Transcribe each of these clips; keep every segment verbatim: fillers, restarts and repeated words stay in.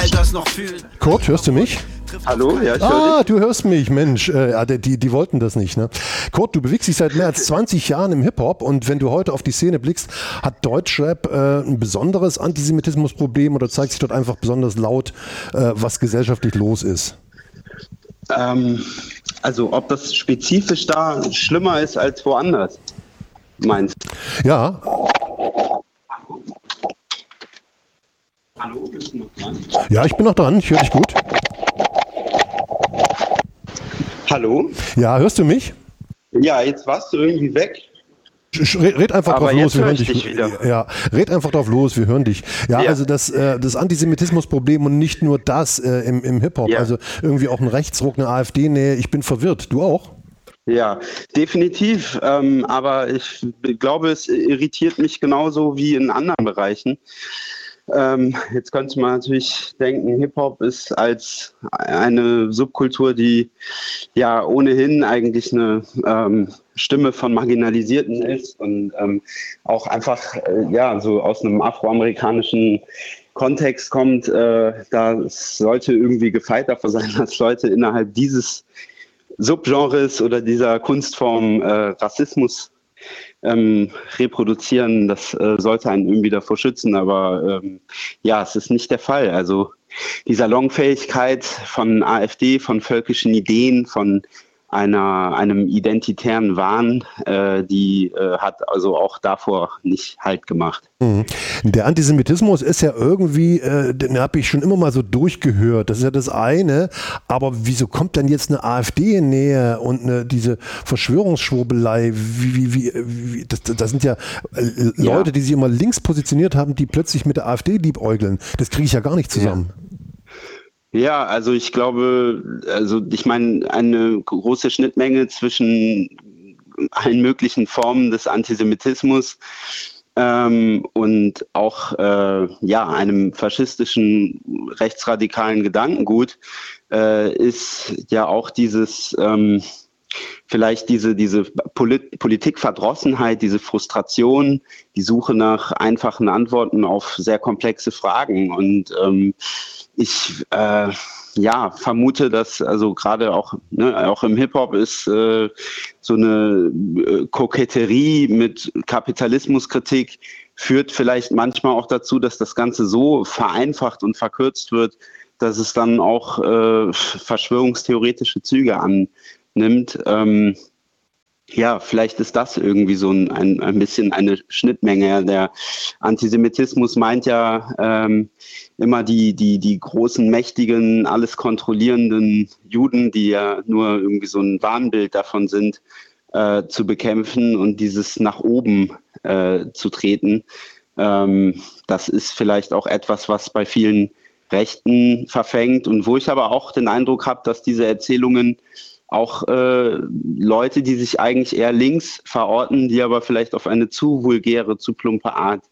ich das noch fühlen. Kurt, hörst du mich? Hallo, ja, ich Ah, höre dich. du hörst mich, Mensch. Äh, die, die wollten das nicht, ne? Kurt, du bewegst dich seit mehr als zwanzig Jahren im Hip-Hop und wenn du heute auf die Szene blickst, hat Deutschrap äh, ein besonderes Antisemitismusproblem oder zeigt sich dort einfach besonders laut, äh, was gesellschaftlich los ist? Ähm, also ob das spezifisch da schlimmer ist als woanders, meinst du? Ja. Hallo, bist du noch dran? Ja, ich bin noch dran, ich höre dich gut. Hallo? Ja, hörst du mich? Ja, jetzt warst du irgendwie weg. Red, red einfach Aber drauf jetzt los, wir höre hören ich dich. dich wieder. Ja, red einfach drauf los, wir hören dich. Ja, Ja. also das, äh, das Antisemitismusproblem und nicht nur das äh, im, im Hip-Hop, Ja. also irgendwie auch ein Rechtsruck, eine AfD-Nähe. Ich bin verwirrt. Du auch? Ja, definitiv. Ähm, aber ich glaube, es irritiert mich genauso wie in anderen Bereichen. Ähm, jetzt könnte man natürlich denken, Hip-Hop ist als eine Subkultur, die ja ohnehin eigentlich eine ähm, Stimme von Marginalisierten ist und ähm, auch einfach äh, ja so aus einem afroamerikanischen Kontext kommt. Äh, da sollte irgendwie gefeit davor sein, dass Leute innerhalb dieses Subgenres oder dieser Kunstform äh, Rassismus ähm, reproduzieren, das äh, sollte einen irgendwie davor schützen, aber ähm, ja, es ist nicht der Fall. Also die Salonfähigkeit von AfD, von völkischen Ideen, von einer, einem identitären Wahn, äh, die äh, hat also auch davor nicht Halt gemacht. Mhm. Der Antisemitismus ist ja irgendwie, äh, den habe ich schon immer mal so durchgehört, das ist ja das eine, aber wieso kommt dann jetzt eine AfD näher und eine, diese Verschwörungsschwurbelei, wie, wie, wie, wie das, das sind ja äh, Leute, Ja. die sich immer links positioniert haben, die plötzlich mit der AfD liebäugeln, das kriege ich ja gar nicht zusammen. Ja. Ja, also ich glaube, also ich meine, eine große Schnittmenge zwischen allen möglichen Formen des Antisemitismus ähm, und auch äh, ja, einem faschistischen, rechtsradikalen Gedankengut äh, ist ja auch dieses ähm, vielleicht diese, diese Polit- Politikverdrossenheit, diese Frustration, die Suche nach einfachen Antworten auf sehr komplexe Fragen. Und ähm, ich äh, ja, vermute, dass also gerade auch, ne, auch im Hip-Hop ist äh, so eine äh, Koketterie mit Kapitalismuskritik führt vielleicht manchmal auch dazu, dass das Ganze so vereinfacht und verkürzt wird, dass es dann auch äh, verschwörungstheoretische Züge annimmt. Ähm, ja, vielleicht ist das irgendwie so ein, ein, ein bisschen eine Schnittmenge. Der Antisemitismus meint ja ähm, immer die, die, die großen, mächtigen, alles kontrollierenden Juden, die ja nur irgendwie so ein Wahnbild davon sind, äh, zu bekämpfen und dieses nach oben äh, zu treten. Ähm, das ist vielleicht auch etwas, was bei vielen Rechten verfängt und wo ich aber auch den Eindruck habe, dass diese Erzählungen auch äh, Leute, die sich eigentlich eher links verorten, die aber vielleicht auf eine zu vulgäre, zu plumpe Art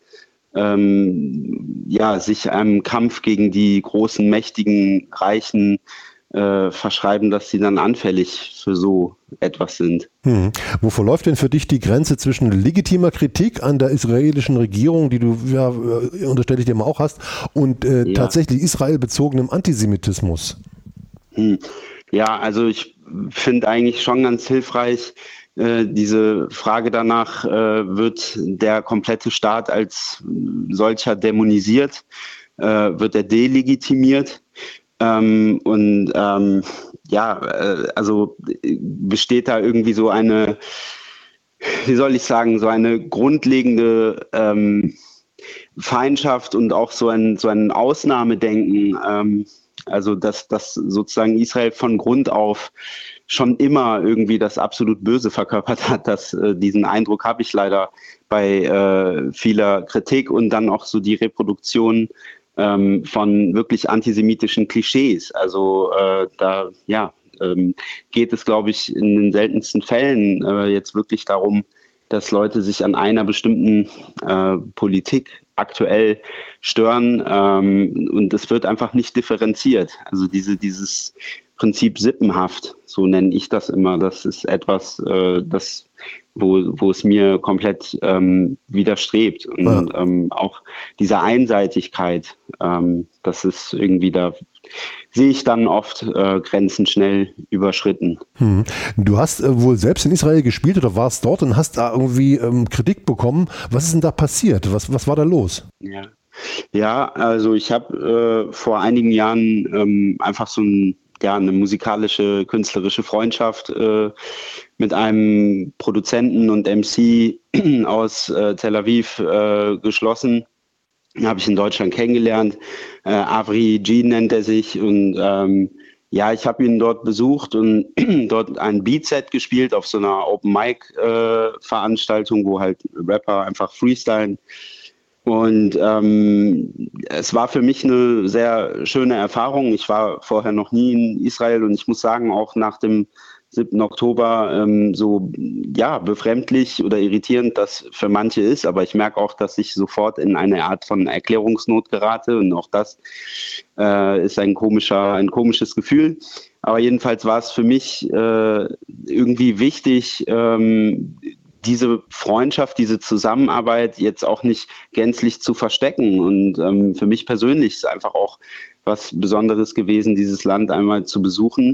ähm, ja, sich einem Kampf gegen die großen, mächtigen, reichen äh, verschreiben, dass sie dann anfällig für so etwas sind. Hm. Wo verläuft denn für dich die Grenze zwischen legitimer Kritik an der israelischen Regierung, die du, ja, unterstelle ich dir mal auch hast, und äh, Ja. tatsächlich israelbezogenem Antisemitismus? Hm. Ja, also ich finde eigentlich schon ganz hilfreich, äh, diese Frage danach, äh, wird der komplette Staat als solcher dämonisiert, äh, wird er delegitimiert? Ähm, und ähm, ja, äh, also besteht da irgendwie so eine, wie soll ich sagen, so eine grundlegende ähm, Feindschaft und auch so ein, so ein Ausnahmedenken, ähm, also dass, dass sozusagen Israel von Grund auf schon immer irgendwie das absolut Böse verkörpert hat. Das, äh, diesen Eindruck habe ich leider bei äh, vieler Kritik und dann auch so die Reproduktion ähm, von wirklich antisemitischen Klischees. Also äh, da ja, ähm, geht es, glaube ich, in den seltensten Fällen äh, jetzt wirklich darum, dass Leute sich an einer bestimmten äh, Politik aktuell stören ähm, und es wird einfach nicht differenziert. Also diese, dieses Prinzip Sippenhaft, so nenne ich das immer, das ist etwas, äh, das wo, wo es mir komplett ähm, widerstrebt. Und ja. ähm, auch diese Einseitigkeit, ähm, das ist irgendwie, da sehe ich dann oft äh, Grenzen schnell überschritten. Hm. Du hast äh, wohl selbst in Israel gespielt oder warst dort und hast da irgendwie ähm, Kritik bekommen. Was ist denn da passiert? Was, was war da los? Ja, ja also ich habe äh, vor einigen Jahren ähm, einfach so ein ja, eine musikalische, künstlerische Freundschaft äh, mit einem Produzenten und M C aus äh, Tel Aviv äh, geschlossen. Den habe ich in Deutschland kennengelernt. Äh, Avri G nennt er sich. Und ähm, ja, ich habe ihn dort besucht und dort ein Beatset gespielt auf so einer Open-Mic-Veranstaltung, äh, wo halt Rapper einfach freestylen. Und ähm, es war für mich eine sehr schöne Erfahrung. Ich war vorher noch nie in Israel und ich muss sagen, auch nach dem siebten Oktober ähm, so ja befremdlich oder irritierend das für manche ist. Aber ich merke auch, dass ich sofort in eine Art von Erklärungsnot gerate und auch das äh, ist ein komischer, ein komisches Gefühl. Aber jedenfalls war es für mich äh, irgendwie wichtig, ähm, diese Freundschaft, diese Zusammenarbeit jetzt auch nicht gänzlich zu verstecken. Und ähm, für mich persönlich ist einfach auch was Besonderes gewesen, dieses Land einmal zu besuchen.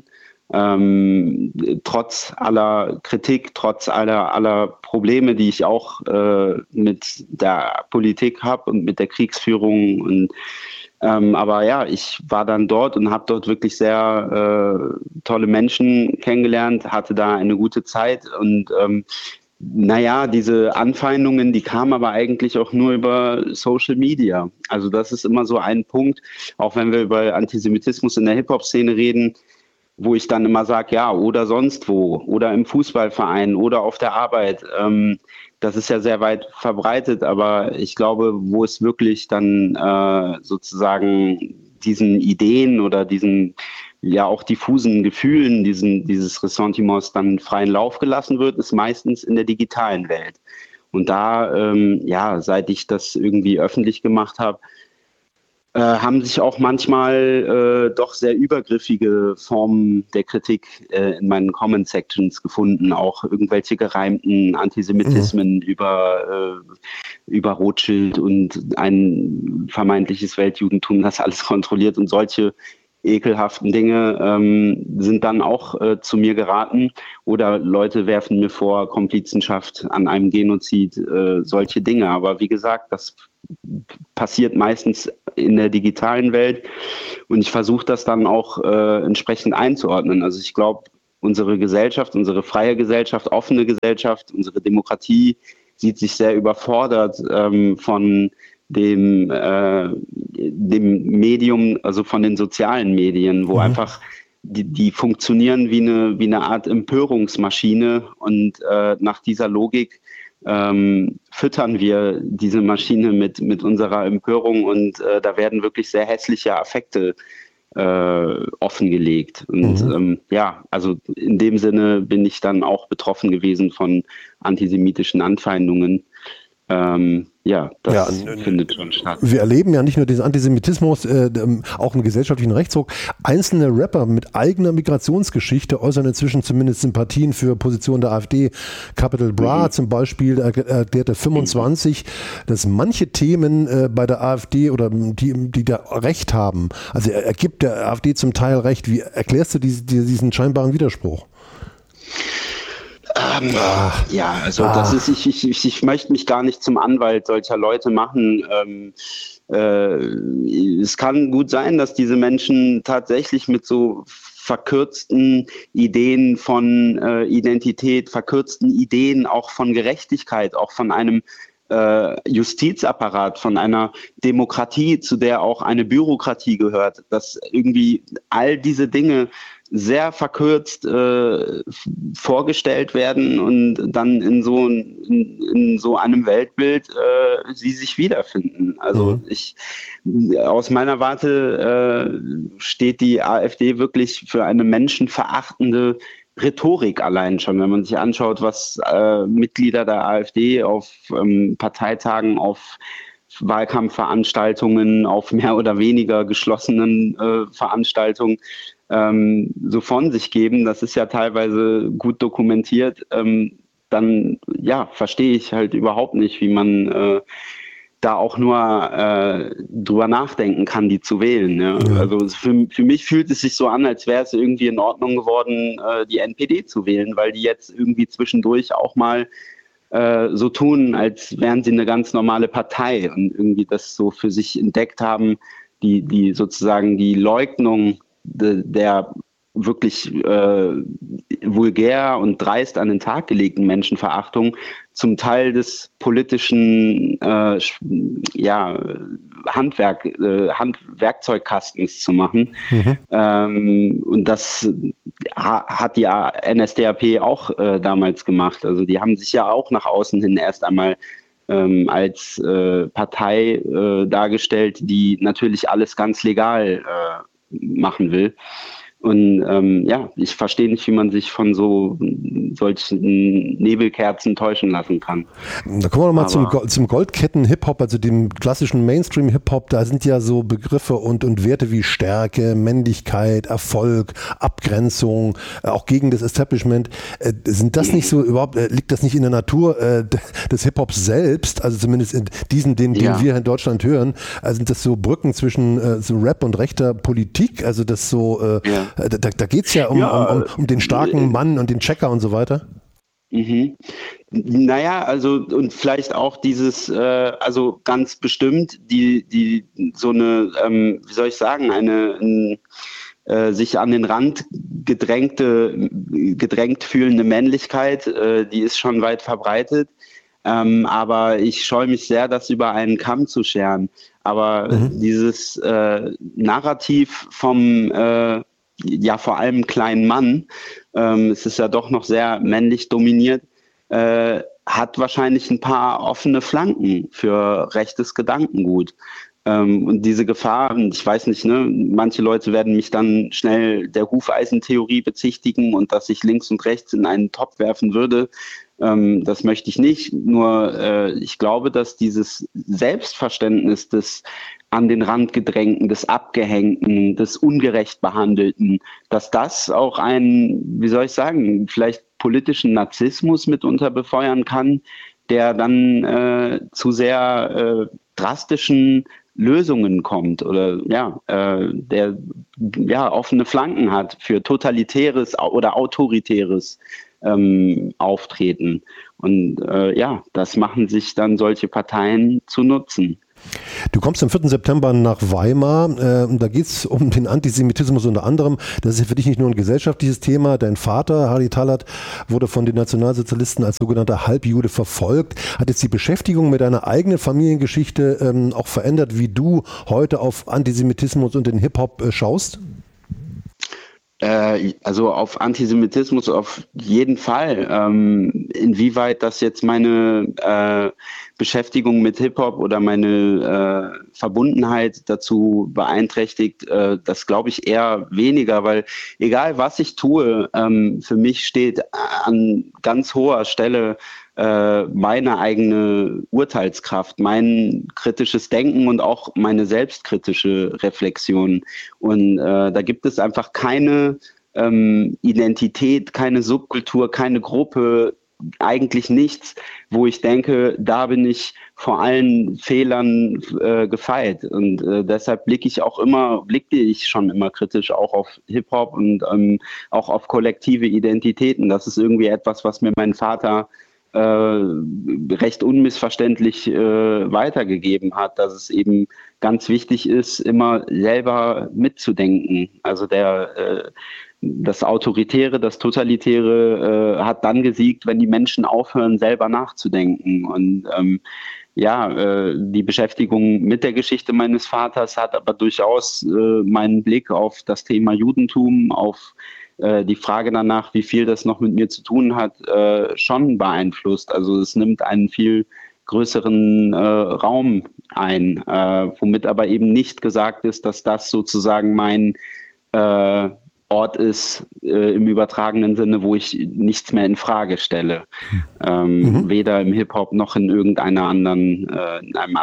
Ähm, trotz aller Kritik, trotz aller, aller Probleme, die ich auch äh, mit der Politik habe und mit der Kriegsführung. Und, ähm, aber ja, ich war dann dort und habe dort wirklich sehr äh, tolle Menschen kennengelernt, hatte da eine gute Zeit und ähm, naja, diese Anfeindungen, die kamen aber eigentlich auch nur über Social Media. Also das ist immer so ein Punkt, auch wenn wir über Antisemitismus in der Hip-Hop-Szene reden, wo ich dann immer sage, ja, oder sonst wo, oder im Fußballverein oder auf der Arbeit. Ähm, das ist ja sehr weit verbreitet, aber ich glaube, wo es wirklich dann äh, sozusagen diesen Ideen oder diesen ja auch diffusen Gefühlen, diesen, dieses Ressentiments dann freien Lauf gelassen wird, ist meistens in der digitalen Welt. Und da, ähm, ja, seit ich das irgendwie öffentlich gemacht habe, äh, haben sich auch manchmal äh, doch sehr übergriffige Formen der Kritik äh, in meinen Comment-Sections gefunden. Auch irgendwelche gereimten Antisemitismen mhm. über, äh, über Rothschild und ein vermeintliches Weltjudentum, das alles kontrolliert und solche ekelhaften Dinge ähm, sind dann auch äh, zu mir geraten oder Leute werfen mir vor, Komplizenschaft an einem Genozid, äh, solche Dinge. Aber wie gesagt, das passiert meistens in der digitalen Welt und ich versuche das dann auch äh, entsprechend einzuordnen. Also ich glaube, unsere Gesellschaft, unsere freie Gesellschaft, offene Gesellschaft, unsere Demokratie sieht sich sehr überfordert ähm, von dem, äh, dem Medium, also von den sozialen Medien, wo mhm. einfach die, die funktionieren wie eine, wie eine Art Empörungsmaschine und äh, nach dieser Logik ähm, füttern wir diese Maschine mit, mit unserer Empörung und äh, da werden wirklich sehr hässliche Affekte äh, offengelegt. Und mhm. ähm, ja, also in dem Sinne bin ich dann auch betroffen gewesen von antisemitischen Anfeindungen. Ähm, ja, das ja, findet schon statt. Wir erleben ja nicht nur diesen Antisemitismus, äh, auch einen gesellschaftlichen Rechtsruck. Einzelne Rapper mit eigener Migrationsgeschichte äußern inzwischen zumindest Sympathien für Positionen der AfD. Capital Bra mhm. zum Beispiel erklärte fünfundzwanzig, mhm. dass manche Themen äh, bei der AfD oder die, die da Recht haben, also er, er gibt der AfD zum Teil Recht. Wie erklärst du diese, diesen scheinbaren Widerspruch? Ähm, Ach, ja, also das ist, ich, ich, ich, ich möchte mich gar nicht zum Anwalt solcher Leute machen. Ähm, äh, es kann gut sein, dass diese Menschen tatsächlich mit so verkürzten Ideen von äh, Identität, verkürzten Ideen auch von Gerechtigkeit, auch von einem äh, Justizapparat, von einer Demokratie, zu der auch eine Bürokratie gehört, dass irgendwie all diese Dinge sehr verkürzt äh, vorgestellt werden und dann in so, in, in so einem Weltbild äh, sie sich wiederfinden. Also mhm. ich aus meiner Warte äh, steht die AfD wirklich für eine menschenverachtende Rhetorik allein schon, wenn man sich anschaut, was äh, Mitglieder der AfD auf ähm, Parteitagen, auf Wahlkampfveranstaltungen, auf mehr oder weniger geschlossenen äh, Veranstaltungen ähm, so von sich geben. Das ist ja teilweise gut dokumentiert. Ähm, dann, ja, verstehe ich halt überhaupt nicht, wie man äh, da auch nur äh, drüber nachdenken kann, die zu wählen. Ja? Ja. Also für, für mich fühlt es sich so an, als wäre es irgendwie in Ordnung geworden, äh, die N P D zu wählen, weil die jetzt irgendwie zwischendurch auch mal äh, so tun, als wären sie eine ganz normale Partei und irgendwie das so für sich entdeckt haben, die, die sozusagen die Leugnung de, der wirklich äh, vulgär und dreist an den Tag gelegten Menschenverachtung zum Teil des politischen äh, ja, Handwerk, äh, Handwerkzeugkastens zu machen. Mhm. Ähm, und das ha- hat die N S D A P auch äh, damals gemacht. Also die haben sich ja auch nach außen hin erst einmal ähm, als äh, Partei äh, dargestellt, die natürlich alles ganz legal äh, machen will. Und ähm, ja, ich verstehe nicht, wie man sich von so solchen Nebelkerzen täuschen lassen kann. Da kommen wir nochmal zum, zum Goldketten-Hip-Hop, also dem klassischen Mainstream-Hip-Hop. Da sind ja so Begriffe und, und Werte wie Stärke, Männlichkeit, Erfolg, Abgrenzung, äh, auch gegen das Establishment. Äh, sind das nicht so überhaupt, äh, liegt das nicht in der Natur äh, des Hip-Hops selbst, also zumindest in diesen, den, ja. den wir in Deutschland hören? Also sind das so Brücken zwischen äh, so Rap und rechter Politik? Also das so... Äh, ja. Da, da geht es ja, um, ja um, um, um den starken Mann und den Checker und so weiter. Mhm. Naja, also und vielleicht auch dieses, äh, also ganz bestimmt, die, die so eine, ähm, wie soll ich sagen, eine ein, äh, sich an den Rand gedrängte, gedrängt fühlende Männlichkeit, äh, die ist schon weit verbreitet. Ähm, aber ich scheue mich sehr, das über einen Kamm zu scheren. Aber mhm. dieses äh, Narrativ vom äh, ja vor allem kleinen Mann, ähm, es ist ja doch noch sehr männlich dominiert, äh, hat wahrscheinlich ein paar offene Flanken für rechtes Gedankengut. Ähm, und diese Gefahr, ich weiß nicht, ne, manche Leute werden mich dann schnell der Hufeisentheorie bezichtigen und dass ich links und rechts in einen Topf werfen würde. Ähm, das möchte ich nicht. Nur äh, ich glaube, dass dieses Selbstverständnis des an den Rand gedrängten, des Abgehängten, des ungerecht Behandelten, dass das auch einen, wie soll ich sagen, vielleicht politischen Narzissmus mitunter befeuern kann, der dann äh, zu sehr äh, drastischen Lösungen kommt oder ja, äh, der ja offene Flanken hat für totalitäres oder autoritäres ähm, Auftreten. Und äh, ja, das machen sich dann solche Parteien zu Nutzen. Du kommst am vierten September nach Weimar, äh, da geht es um den Antisemitismus unter anderem. Das ist ja für dich nicht nur ein gesellschaftliches Thema. Dein Vater, Harry Talat, wurde von den Nationalsozialisten als sogenannter Halbjude verfolgt. Hat jetzt die Beschäftigung mit deiner eigenen Familiengeschichte ähm, auch verändert, wie du heute auf Antisemitismus und den Hip-Hop äh, schaust? Also auf Antisemitismus auf jeden Fall. Ähm, inwieweit das jetzt meine äh, Beschäftigung mit Hip-Hop oder meine äh, Verbundenheit dazu beeinträchtigt, äh, das glaube ich eher weniger, weil egal was ich tue, ähm, für mich steht an ganz hoher Stelle meine eigene Urteilskraft, mein kritisches Denken und auch meine selbstkritische Reflexion. Und äh, da gibt es einfach keine ähm, Identität, keine Subkultur, keine Gruppe, eigentlich nichts, wo ich denke, da bin ich vor allen Fehlern äh, gefeit. Und äh, deshalb blicke ich auch immer, blickte ich schon immer kritisch auch auf Hip-Hop und ähm, auch auf kollektive Identitäten. Das ist irgendwie etwas, was mir mein Vater Äh, recht unmissverständlich äh, weitergegeben hat, dass es eben ganz wichtig ist, immer selber mitzudenken. Also der äh, das Autoritäre, das Totalitäre äh, hat dann gesiegt, wenn die Menschen aufhören, selber nachzudenken. Und ähm, ja, äh, die Beschäftigung mit der Geschichte meines Vaters hat aber durchaus äh, meinen Blick auf das Thema Judentum, auf die Frage danach, wie viel das noch mit mir zu tun hat, äh, schon beeinflusst. Also es nimmt einen viel größeren äh, Raum ein, äh, womit aber eben nicht gesagt ist, dass das sozusagen mein äh, Ort ist, äh, im übertragenen Sinne, wo ich nichts mehr in Frage stelle. Ähm, mhm. Weder im Hip-Hop noch in irgendeiner anderen, äh, in einem anderen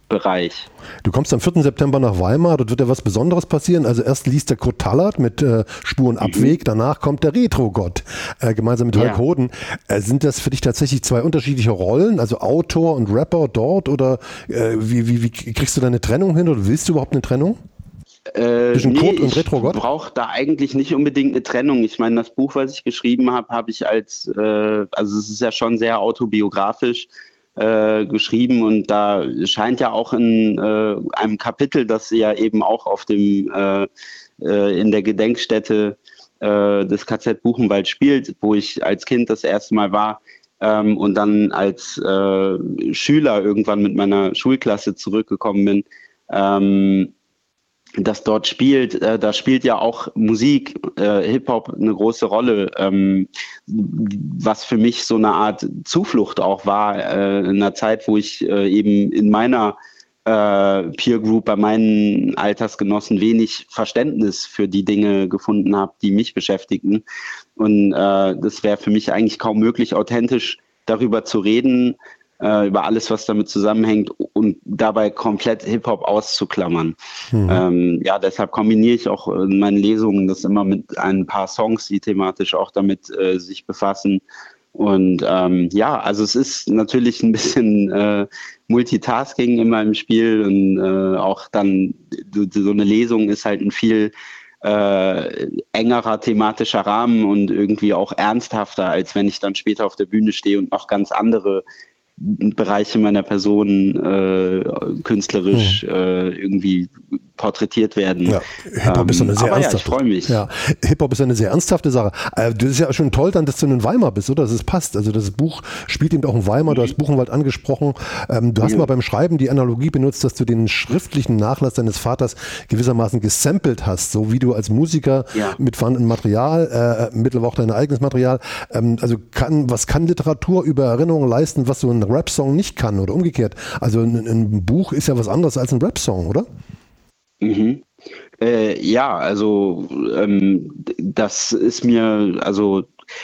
Bereich. Du kommst am vierten September nach Weimar, dort wird ja was Besonderes passieren. Also erst liest der Kurt Tallard mit äh, Spur und Abweg, mhm. danach kommt der Retro-Gott, äh, gemeinsam mit Hulk ja. Hoden. Äh, sind das für dich tatsächlich zwei unterschiedliche Rollen, also Autor und Rapper dort, oder äh, wie, wie, wie kriegst du da eine Trennung hin, oder willst du überhaupt eine Trennung? Äh, Zwischen nee, Kurt und Retro-Gott? Ich brauche da eigentlich nicht unbedingt eine Trennung. Ich meine, das Buch, was ich geschrieben habe, habe ich als, äh, also es ist ja schon sehr autobiografisch, Äh, geschrieben, und da scheint ja auch in äh, einem Kapitel, das ja eben auch auf dem äh, äh, in der Gedenkstätte äh, des K Z Buchenwald spielt, wo ich als Kind das erste Mal war ähm, und dann als äh, Schüler irgendwann mit meiner Schulklasse zurückgekommen bin, ähm, das dort spielt, äh, da spielt ja auch Musik, äh, Hip-Hop eine große Rolle, ähm, was für mich so eine Art Zuflucht auch war, äh, in einer Zeit, wo ich äh, eben in meiner äh, Peer Group, bei meinen Altersgenossen wenig Verständnis für die Dinge gefunden habe, die mich beschäftigten. Und äh, das wäre für mich eigentlich kaum möglich, authentisch darüber zu reden, über alles, was damit zusammenhängt, und dabei komplett Hip-Hop auszuklammern. Mhm. Ähm, ja, deshalb kombiniere ich auch in meinen Lesungen das immer mit ein paar Songs, die thematisch auch damit äh, sich befassen. Und ähm, ja, also es ist natürlich ein bisschen äh, Multitasking immer im Spiel, und äh, auch dann so eine Lesung ist halt ein viel äh, engerer thematischer Rahmen und irgendwie auch ernsthafter, als wenn ich dann später auf der Bühne stehe und noch ganz andere Bereiche meiner Person äh, künstlerisch hm. äh, irgendwie porträtiert werden. Ja, Hip-Hop ähm, ist eine sehr aber ernsthafte. Ja, ich freue mich. Ja, Hip-Hop ist eine sehr ernsthafte Sache. Äh, das ist ja schon toll, dann, dass du in Weimar bist, oder? Dass es passt. Also das Buch spielt eben auch in Weimar. Du hast Buchenwald angesprochen. Ähm, du hast ja. mal beim Schreiben die Analogie benutzt, dass du den schriftlichen Nachlass deines Vaters gewissermaßen gesampelt hast, so wie du als Musiker ja. mit vorhandenem Material, äh, mittlerweile auch dein eigenes Material. Ähm, also kann, was kann Literatur über Erinnerungen leisten, was so ein Rap-Song nicht kann, oder umgekehrt? Also ein, ein Buch ist ja was anderes als ein Rap-Song, oder? Mhm. Äh, ja, also ähm, das ist mir also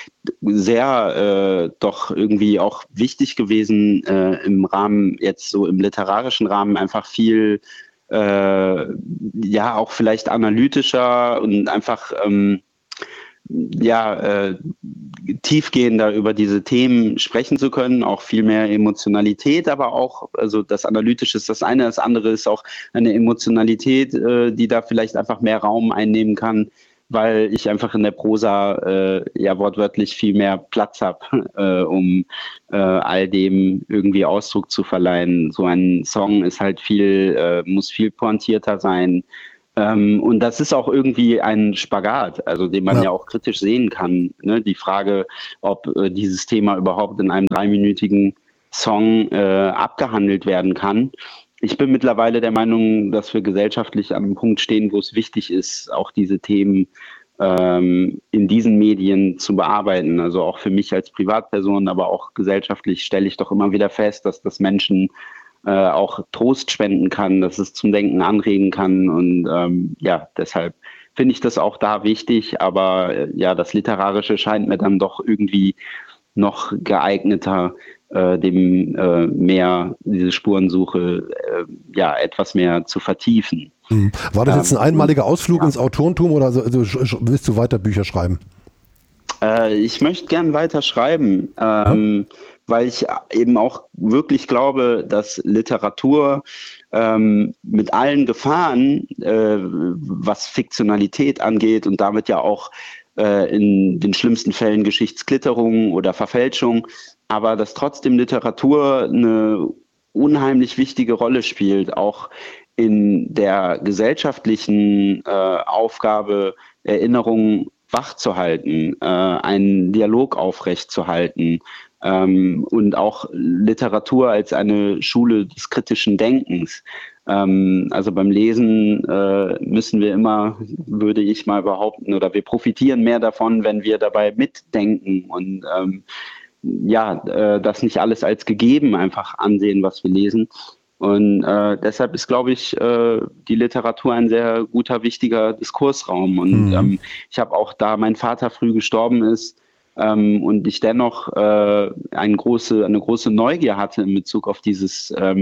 sehr äh, doch irgendwie auch wichtig gewesen, äh, im Rahmen, jetzt so im literarischen Rahmen, einfach viel äh, ja auch vielleicht analytischer und einfach ähm, ja äh, tiefgehender über diese Themen sprechen zu können, auch viel mehr Emotionalität, aber auch, also das Analytische ist das eine, das andere ist auch eine Emotionalität, äh, die da vielleicht einfach mehr Raum einnehmen kann, weil ich einfach in der Prosa äh, ja wortwörtlich viel mehr Platz habe, äh, um äh, all dem irgendwie Ausdruck zu verleihen. So ein Song ist halt viel, äh, muss viel pointierter sein. Ähm, und das ist auch irgendwie ein Spagat, also den man ja, ja auch kritisch sehen kann. Ne? Die Frage, ob äh, dieses Thema überhaupt in einem dreiminütigen Song äh, abgehandelt werden kann. Ich bin mittlerweile der Meinung, dass wir gesellschaftlich an einem Punkt stehen, wo es wichtig ist, auch diese Themen ähm, in diesen Medien zu bearbeiten. Also auch für mich als Privatperson, aber auch gesellschaftlich stelle ich doch immer wieder fest, dass das Menschen Äh, auch Trost spenden kann, dass es zum Denken anregen kann, und ähm, ja, deshalb finde ich das auch da wichtig, aber äh, ja, das Literarische scheint mir dann doch irgendwie noch geeigneter, äh, dem äh, mehr diese Spurensuche äh, ja etwas mehr zu vertiefen. Mhm. War das jetzt ein einmaliger Ausflug ja. ins Autorentum, oder so, also, willst du weiter Bücher schreiben? Äh, ich möchte gern weiter schreiben. Ähm, ja. Weil ich eben auch wirklich glaube, dass Literatur ähm, mit allen Gefahren, äh, was Fiktionalität angeht und damit ja auch äh, in den schlimmsten Fällen Geschichtsklitterung oder Verfälschung, aber dass trotzdem Literatur eine unheimlich wichtige Rolle spielt, auch in der gesellschaftlichen äh, Aufgabe, Erinnerungen wachzuhalten, äh, einen Dialog aufrechtzuerhalten, Ähm, und auch Literatur als eine Schule des kritischen Denkens. Ähm, also beim Lesen äh, müssen wir immer, würde ich mal behaupten, oder wir profitieren mehr davon, wenn wir dabei mitdenken und ähm, ja, äh, das nicht alles als gegeben einfach ansehen, was wir lesen. Und äh, deshalb ist, glaube ich, äh, die Literatur ein sehr guter, wichtiger Diskursraum. Und mhm. ähm, ich habe auch, da mein Vater früh gestorben ist, Ähm, und ich dennoch äh, eine, große, eine große Neugier hatte in Bezug auf dieses ähm,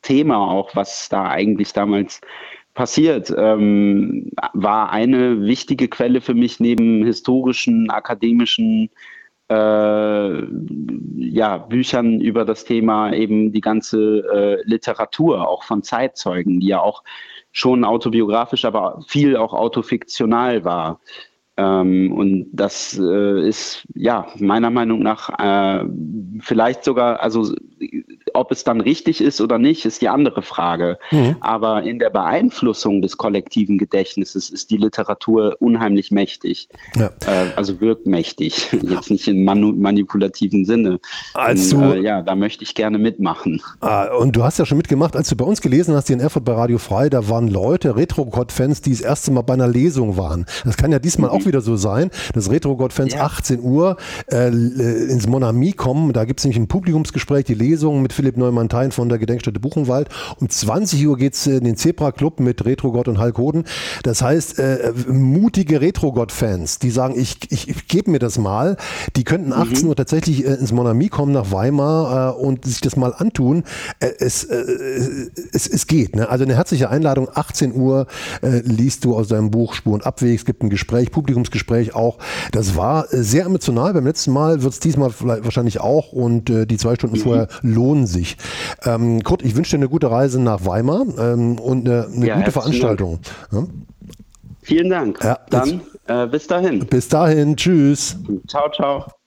Thema auch, was da eigentlich damals passiert, ähm, war eine wichtige Quelle für mich neben historischen, akademischen äh, ja, Büchern über das Thema eben die ganze äh, Literatur, auch von Zeitzeugen, die ja auch schon autobiografisch, aber viel auch autofiktional war. Ähm, und das äh, ist ja meiner Meinung nach äh, vielleicht sogar, also ob es dann richtig ist oder nicht, ist die andere Frage. Mhm. Aber in der Beeinflussung des kollektiven Gedächtnisses ist die Literatur unheimlich mächtig. Ja. Äh, also wirkt mächtig, jetzt nicht im manu- manipulativen Sinne. Also, und, äh, ja, da möchte ich gerne mitmachen. Ah, und du hast ja schon mitgemacht, als du bei uns gelesen hast, hier in Erfurt bei Radio Frei, da waren Leute, Retro-God-Fans, die das erste Mal bei einer Lesung waren. Das kann ja diesmal mhm. auch wieder so sein, dass Retro-God-Fans ja. achtzehn Uhr äh, ins Mon Ami kommen. Da gibt es nämlich ein Publikumsgespräch, die Lesung mit Philipp Neumann-Thein von der Gedenkstätte Buchenwald. Um zwanzig Uhr geht es in den Zebra-Club mit Retro-God und Hulk Hoden. Das heißt, äh, mutige Retro-God-Fans, die sagen, ich, ich, ich gebe mir das mal, die könnten achtzehn Uhr tatsächlich äh, ins Mon Ami kommen nach Weimar äh, und sich das mal antun. Äh, es, äh, es, es geht. Ne? Also eine herzliche Einladung, achtzehn Uhr äh, liest du aus deinem Buch Spur und Abweg. Es gibt ein Gespräch, Publikumsgespräch auch. Das war äh, sehr emotional. Beim letzten Mal wird es diesmal vielleicht wahrscheinlich auch und äh, die zwei Stunden mhm. vorher lohnen sich. Ähm, Kurt, ich wünsche dir eine gute Reise nach Weimar ähm, und eine, eine ja, gute Veranstaltung. Ja? Vielen Dank. Ja, Dann äh, bis dahin. Bis dahin. Tschüss. Ciao, ciao.